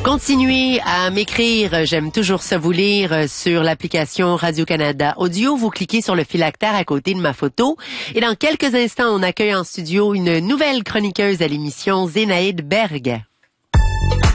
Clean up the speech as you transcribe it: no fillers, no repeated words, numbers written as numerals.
Continuez à m'écrire, j'aime toujours ça vous lire sur l'application Radio-Canada Audio. Vous cliquez sur le phylactère à côté de ma photo. Et dans quelques instants, on accueille en studio une nouvelle chroniqueuse à l'émission, Zénaïde Berg.